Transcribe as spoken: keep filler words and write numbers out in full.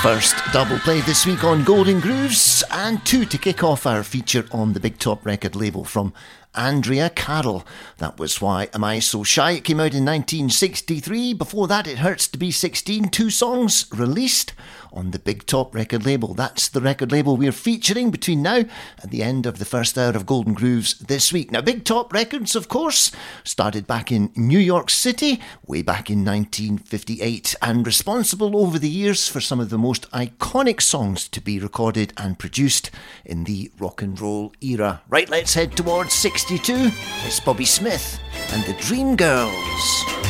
First double play this week on Golden Grooves, and two to kick off our feature on the Big Top record label from Andrea Carroll. That was Why Am I So Shy? It came out in nineteen sixty-three. Before that, It Hurts to Be sixteen. Two songs released on the Big Top record label. That's the record label we're featuring between now and the end of the first hour of Golden Grooves this week. Now, Big Top Records, of course, started back in New York City way back in nineteen fifty-eight, and responsible over the years for some of the most iconic songs to be recorded and produced in the rock and roll era. Right, let's head towards sixty-two. It's Bobby Smith and the Dream Girls.